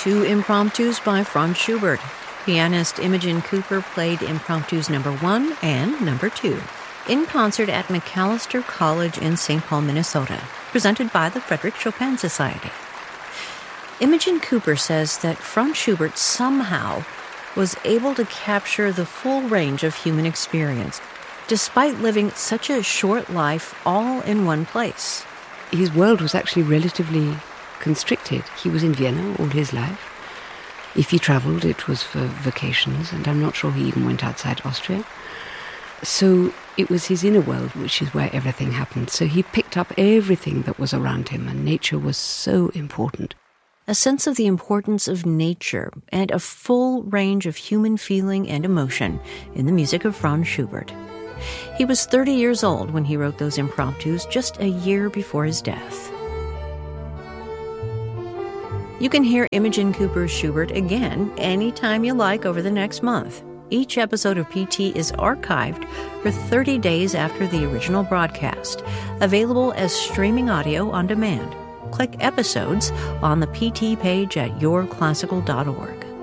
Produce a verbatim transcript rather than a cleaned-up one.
two impromptus by Franz Schubert. Pianist Imogen Cooper played impromptus number one and number two in concert at Macalester College in Saint Paul, Minnesota, presented by the Frederick Chopin Society. Imogen Cooper says that Franz Schubert somehow was able to capture the full range of human experience, despite living such a short life all in one place. His world was actually relatively constricted. He was in Vienna all his life. If he travelled, it was for vacations, and I'm not sure he even went outside Austria. So it was his inner world, which is where everything happened. So he picked up everything that was around him, and nature was so important. A sense of the importance of nature and a full range of human feeling and emotion in the music of Franz Schubert. He was thirty years old when he wrote those impromptus, just a year before his death. You can hear Imogen Cooper's Schubert again anytime you like over the next month. Each episode of P T is archived for thirty days after the original broadcast, available as streaming audio on demand. Click Episodes on the P T page at your classical dot org.